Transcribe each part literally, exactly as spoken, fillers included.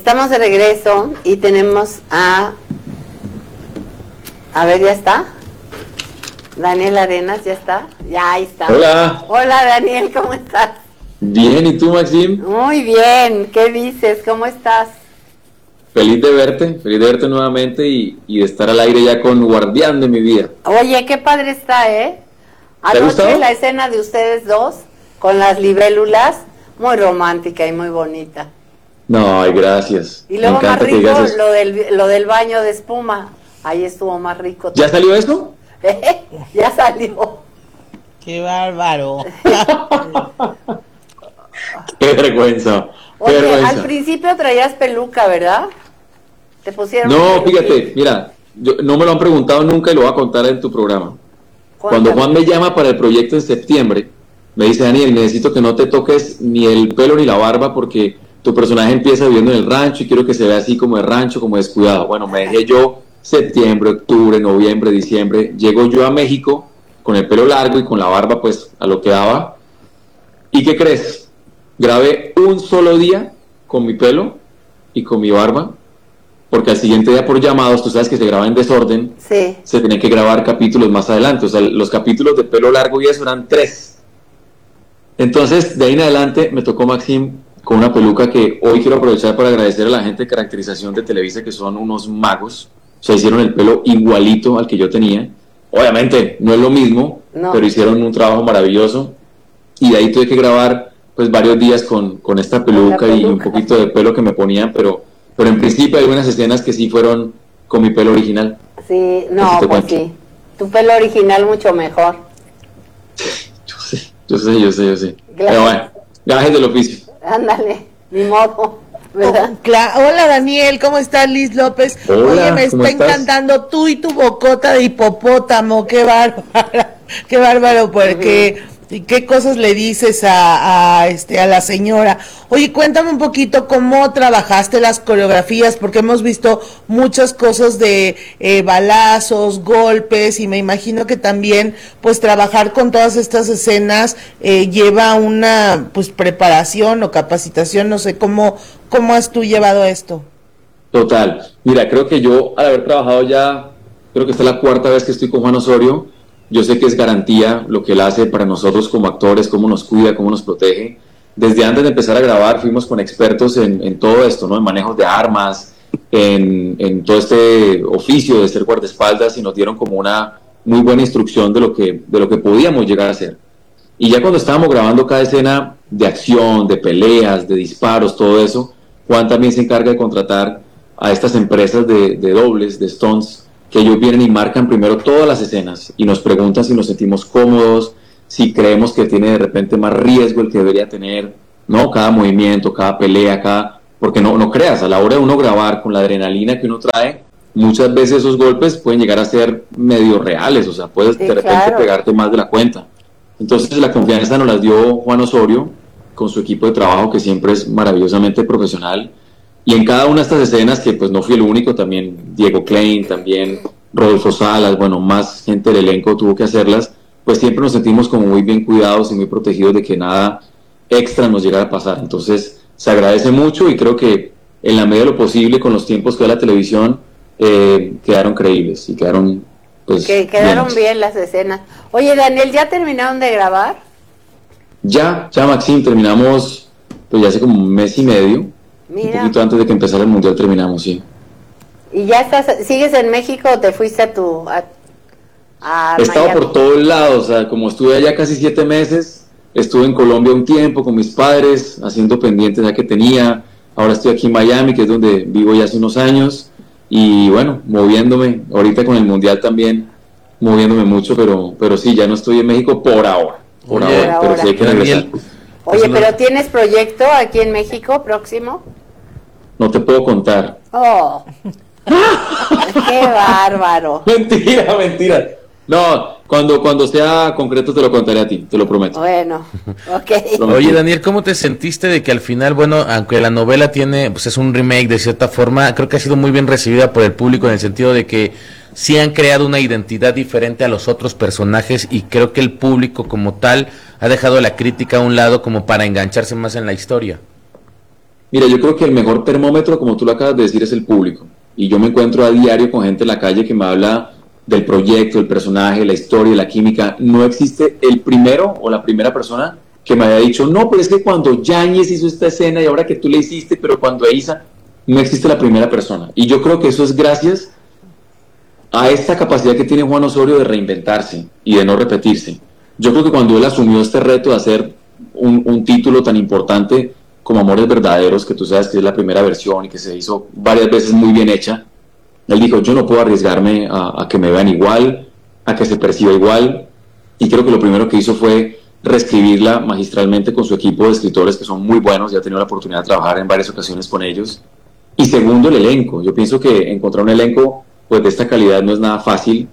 Estamos de regreso y tenemos a... A ver, ¿ya está? Daniel Arenas, ¿ya está? Ya, ahí está. Hola. Hola, Daniel, ¿cómo estás? Bien, ¿y tú, Maxim? Muy bien, ¿qué dices? ¿Cómo estás? Feliz de verte, feliz de verte nuevamente y, y de estar al aire ya con Guardián de mi vida. Oye, qué padre está, ¿eh? Anoche la escena de ustedes dos, con las libélulas, muy romántica y muy bonita. No, ay, gracias. Y luego más rico lo del, lo del baño de espuma. Ahí estuvo más rico. ¿Ya salió eso? Ya salió. ¡Qué bárbaro! ¡Qué vergüenza! ¡Qué Oye, vergüenza! al principio traías peluca, ¿verdad? Te pusieron... No, fíjate, mira, yo, no me lo han preguntado nunca y lo voy a contar en tu programa. Cuando Juan me llama para el proyecto en septiembre, me dice: Daniel, necesito que no te toques ni el pelo ni la barba porque tu personaje empieza viviendo en el rancho y quiero que se vea así como de rancho, como descuidado. Bueno, me dejé yo septiembre, octubre, noviembre, diciembre. Llego yo a México con el pelo largo y con la barba pues a lo que daba. ¿Y qué crees? Grabé un solo día con mi pelo y con mi barba, porque al siguiente día por llamados, tú sabes que se graba en desorden, sí. Se tenían que grabar capítulos más adelante. O sea, los capítulos de pelo largo y eso eran tres. Entonces, de ahí en adelante me tocó Maxim con una peluca que hoy quiero aprovechar para agradecer a la gente de caracterización de Televisa, que son unos magos. O sea, hicieron el pelo igualito al que yo tenía. Obviamente no es lo mismo, no. Pero hicieron un trabajo maravilloso. Y de ahí tuve que grabar pues varios días con, con esta peluca, peluca y un poquito de pelo que me ponían, pero, pero en principio hay unas escenas que sí fueron con mi pelo original. Sí, no, pues cuento. Sí. Tu pelo original mucho mejor. Yo sé, yo sé, yo sé, yo sé. Gracias. Pero bueno, gajes del oficio. Ándale, ni modo. ¿verdad? Oh, hola Daniel, ¿cómo estás? Liz López. Hola, oye, me está encantando tú y tu bocota de hipopótamo, qué bárbaro, qué bárbaro, porque uh-huh. qué cosas le dices a, a este a la señora. Oye, cuéntame un poquito cómo trabajaste las coreografías, porque hemos visto muchas cosas de eh, balazos, golpes, y me imagino que también pues trabajar con todas estas escenas eh, lleva una pues preparación o capacitación, no sé cómo cómo has tú llevado esto. Total, mira, creo que yo al haber trabajado ya, creo que esta es la cuarta vez que estoy con Juan Osorio. Yo sé que es garantía lo que él hace para nosotros como actores, cómo nos cuida, cómo nos protege. Desde antes de empezar a grabar fuimos con expertos en, en todo esto, ¿no? En manejos de armas, en, en todo este oficio de ser guardaespaldas, y nos dieron como una muy buena instrucción de lo que, de lo que podíamos llegar a hacer. Y ya cuando estábamos grabando cada escena de acción, de peleas, de disparos, todo eso, Juan también se encarga de contratar a estas empresas de, de dobles, de stunts, que ellos vienen y marcan primero todas las escenas y nos preguntan si nos sentimos cómodos, si creemos que tiene de repente más riesgo el que debería tener, ¿no? Cada movimiento, cada pelea, cada... Porque no, no creas, a la hora de uno grabar con la adrenalina que uno trae, muchas veces esos golpes pueden llegar a ser medio reales, o sea, puedes sí, de repente claro. pegarte más de la cuenta. Entonces la confianza nos la dio Juan Osorio con su equipo de trabajo, que siempre es maravillosamente profesional. Y en cada una de estas escenas, que pues no fui el único, también Diego Klein, también Rodolfo Salas, bueno, más gente del elenco tuvo que hacerlas, pues siempre nos sentimos como muy bien cuidados y muy protegidos de que nada extra nos llegara a pasar. Entonces se agradece mucho y creo que en la medida de lo posible, con los tiempos que da la televisión, eh, quedaron creíbles y quedaron pues que quedaron bien, bien las escenas. Oye, Daniel, ¿ya terminaron de grabar? Ya, ya Maxim, terminamos pues ya hace como un mes y medio. Mira. Un poquito antes de que empezara el mundial terminamos, sí. ¿Y ya estás, sigues en México o te fuiste a tu a, a He estado por todos lados, o sea, como estuve allá casi siete meses, estuve en Colombia un tiempo con mis padres, haciendo pendientes ya que tenía, ahora estoy aquí en Miami, que es donde vivo ya hace unos años, y bueno, moviéndome, ahorita con el mundial también, moviéndome mucho, pero, pero sí, ya no estoy en México por ahora, por Oye, ahora, por pero sí hay que regresar. Oye, ¿pero tienes proyecto aquí en México próximo? No te puedo contar. Oh, qué bárbaro. Mentira, mentira. No, cuando, cuando sea concreto te lo contaré a ti, te lo prometo. Bueno, ok. Oye, Daniel, ¿cómo te sentiste de que al final, bueno, aunque la novela tiene, pues es un remake de cierta forma, creo que ha sido muy bien recibida por el público en el sentido de que sí han creado una identidad diferente a los otros personajes, y creo que el público como tal ha dejado la crítica a un lado como para engancharse más en la historia? Mira, yo creo que el mejor termómetro, como tú lo acabas de decir, es el público. Y yo me encuentro a diario con gente en la calle que me habla del proyecto, del personaje, la historia, la química. No existe el primero o la primera persona que me haya dicho, no, pero es que cuando Yáñez hizo esta escena y ahora que tú le hiciste, pero cuando Eiza, no existe la primera persona. Y yo creo que eso es gracias a esta capacidad que tiene Juan Osorio de reinventarse y de no repetirse. Yo creo que cuando él asumió este reto de hacer un, un título tan importante como Amores Verdaderos, que tú sabes que es la primera versión y que se hizo varias veces muy bien hecha, él dijo, yo no puedo arriesgarme a, a que me vean igual, a que se perciba igual, y creo que lo primero que hizo fue reescribirla magistralmente con su equipo de escritores que son muy buenos, ya he tenido la oportunidad de trabajar en varias ocasiones con ellos. Y segundo, el elenco. Yo pienso que encontrar un elenco pues de esta calidad no es nada fácil,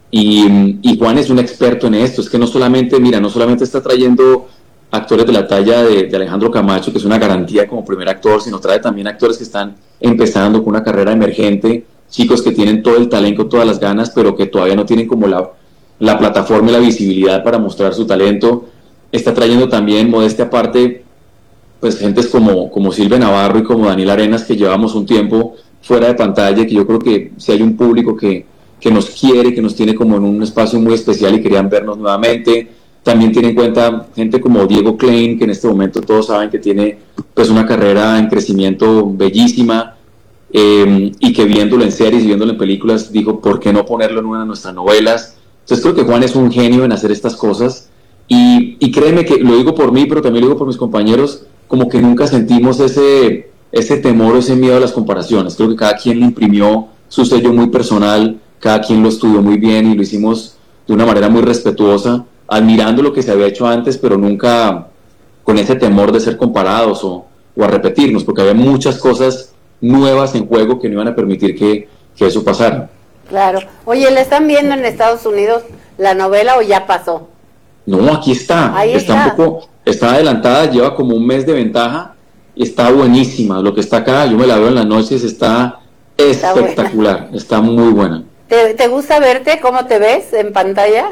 y, y Juan es un experto en esto. Es que no solamente, mira, no solamente está trayendo actores de la talla de, de Alejandro Camacho, que es una garantía como primer actor, sino trae también actores que están empezando con una carrera emergente, chicos que tienen todo el talento, todas las ganas, pero que todavía no tienen como la, la plataforma y la visibilidad para mostrar su talento. Está trayendo también, modestia aparte, pues gentes como, como Silvia Navarro y como Daniel Arenas, que llevamos un tiempo fuera de pantalla, que yo creo que si hay un público que, que nos quiere, que nos tiene como en un espacio muy especial y querían vernos nuevamente. También tiene en cuenta gente como Diego Klein, que en este momento todos saben que tiene pues una carrera en crecimiento bellísima, eh, y que viéndolo en series y viéndolo en películas dijo, ¿por qué no ponerlo en una de nuestras novelas? Entonces creo que Juan es un genio en hacer estas cosas, y, y créeme que lo digo por mí, pero también lo digo por mis compañeros, como que nunca sentimos ese, ese temor o ese miedo a las comparaciones. Creo que cada quien le imprimió su sello muy personal, cada quien lo estudió muy bien y lo hicimos de una manera muy respetuosa, admirando lo que se había hecho antes, pero nunca con ese temor de ser comparados o, o a repetirnos, porque había muchas cosas nuevas en juego que no iban a permitir que, que eso pasara. Claro. Oye, ¿le están viendo en Estados Unidos la novela o ya pasó? No, aquí está. Ahí está, está. un poco, está adelantada, lleva como un mes de ventaja y está buenísima. Lo que está acá, yo me la veo en las noches, está espectacular, está, está muy buena. ¿Te, ¿Te gusta verte? ¿Cómo te ves en pantalla?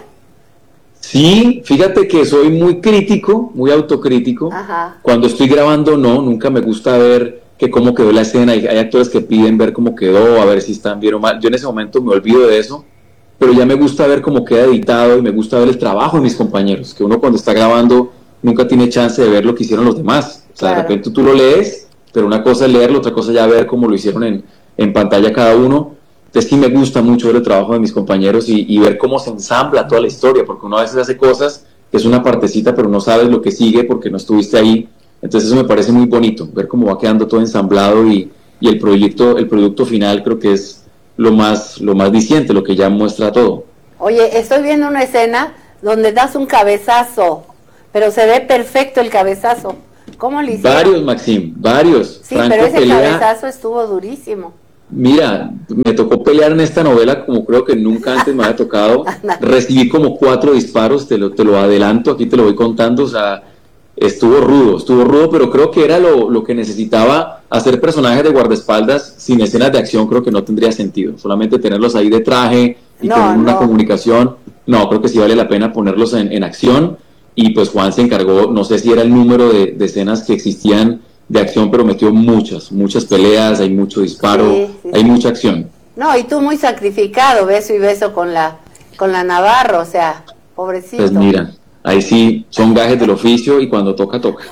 Sí, fíjate que soy muy crítico, muy autocrítico. Ajá. Cuando estoy grabando, no, nunca me gusta ver que cómo quedó la escena. Hay, hay actores que piden ver cómo quedó, a ver si están bien o mal. Yo en ese momento me olvido de eso, pero ya me gusta ver cómo queda editado y me gusta ver el trabajo de mis compañeros, que uno cuando está grabando nunca tiene chance de ver lo que hicieron los demás. O sea, claro, de repente tú lo lees, pero una cosa es leerlo, otra cosa ya ver cómo lo hicieron en, en pantalla cada uno. Entonces sí me gusta mucho ver el trabajo de mis compañeros y, y ver cómo se ensambla toda la historia, porque uno a veces hace cosas que es una partecita, pero no sabes lo que sigue porque no estuviste ahí. Entonces eso me parece muy bonito, ver cómo va quedando todo ensamblado y, y el proyecto, el producto final creo que es lo más, lo más diciente, lo que ya muestra todo. Oye, estoy viendo una escena donde das un cabezazo, pero se ve perfecto el cabezazo. ¿Cómo le hicieron? Varios, Maxim, varios. Sí, Franco, pero ese pelea, cabezazo estuvo durísimo. Mira, me tocó pelear en esta novela como creo que nunca antes me había tocado. Recibí como cuatro disparos, te lo, te lo adelanto, aquí te lo voy contando. O sea, estuvo rudo, estuvo rudo, pero creo que era lo, lo que necesitaba. Hacer personajes de guardaespaldas sin escenas de acción creo que no tendría sentido. Solamente tenerlos ahí de traje y no, tener una no. comunicación. No, creo que sí vale la pena ponerlos en, en acción. Y pues Juan se encargó, no sé si era el número de, de escenas que existían de acción, pero metió muchas, muchas peleas, hay mucho disparo, sí, sí, hay sí. mucha acción. No, y tú muy sacrificado, beso y beso con la con la Navarro, o sea, pobrecito. Pues mira, ahí sí, son gajes del oficio y cuando toca, toca.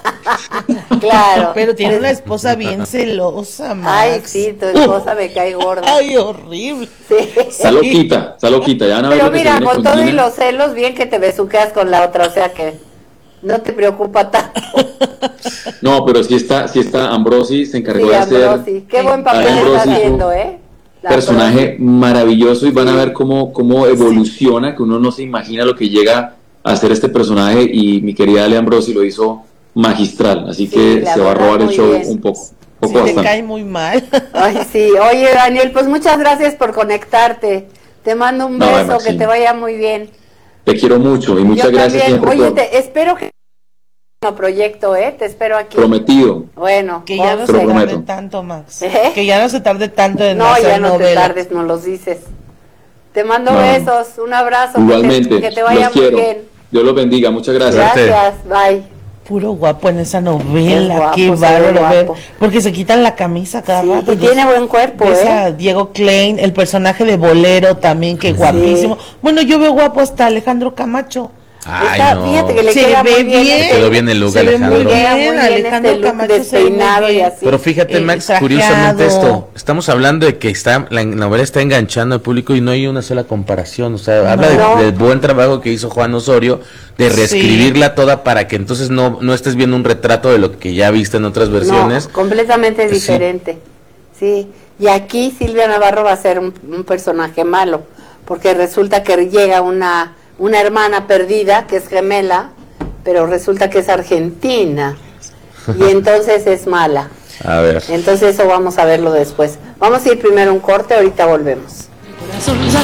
Claro. Pero tiene una esposa bien celosa, Max. Ay, sí, tu esposa me cae gorda. Ay, horrible. Sí. Está loquita, está loquita, ya van a ver. Pero mira, con todo y los celos, bien que te besuqueas con la otra, o sea que no te preocupa tanto. No, pero sí está, sí está Ambrosi, se encargó sí, de hacer. Ambrosi. Qué buen papel Ambrosi, está haciendo, ¿eh? La personaje Ambrosi. maravilloso y van sí. a ver cómo, cómo evoluciona, sí. que uno no se imagina lo que llega a hacer este personaje y mi querida Ale Ambrosi lo hizo magistral, así sí, que se va a robar el show bien. un poco. Un poco sí, te cae muy mal. Ay, sí. Oye, Daniel, pues muchas gracias por conectarte. Te mando un beso, no, que te vaya muy bien. Te quiero mucho y muchas Yo gracias también. siempre. Oye, te espero que no proyecto, ¿eh? Te espero aquí. Prometido. Bueno. Que ya no se prometo. tarde tanto, Max. ¿Eh? Que ya no se tarde tanto en no, hacer ya no novela. te tardes, no los dices. Te mando no. besos, un abrazo. Igualmente. Que te, que te vaya los muy quiero. bien. Dios los bendiga. Muchas gracias. Gracias. Bye. puro guapo en esa novela, Es guapo, qué se ve bárbaro ver, guapo. porque se quitan la camisa cada Sí, rato. y tiene buen cuerpo, Ves ¿eh? a Diego Klein, el personaje de Bolero también, que guapísimo. Bueno, yo veo guapo hasta Alejandro Camacho. Ay, Está- no. Fíjate que le Se queda ve muy bien. bien. este- Quedó bien el look, Se ve Alejandro. muy bien, Queda muy bien Alejandro este look Camacho se ve muy despeinado y bien. así. Pero fíjate, Eh, Max, trajeado. curiosamente esto, estamos hablando de que está la novela está enganchando al público y no hay una sola comparación, o sea, habla de- No. del buen trabajo que hizo Juan Osorio de reescribirla toda para que entonces no, no estés viendo un retrato de lo que ya viste en otras versiones. No, completamente Sí. diferente. Sí. Y aquí Silvia Navarro va a ser un, un personaje malo, porque resulta que llega una, una hermana perdida, que es gemela, pero resulta que es argentina, y entonces es mala. A ver. Entonces eso vamos a verlo después. Vamos a ir primero a un corte, ahorita volvemos.